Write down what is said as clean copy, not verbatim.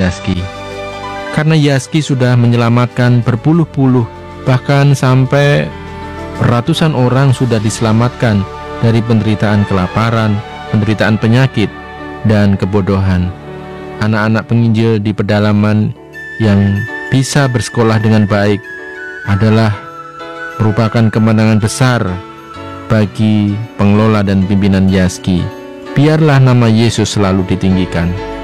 Yazki. Karena Yazki sudah menyelamatkan berpuluh-puluh, bahkan sampai ratusan orang sudah diselamatkan dari penderitaan kelaparan, penderitaan penyakit, dan kebodohan. Anak-anak penginjil di pedalaman yang bisa bersekolah dengan baik adalah merupakan kemenangan besar bagi pengelola dan pimpinan Yazki. Biarlah nama Yesus selalu ditinggikan.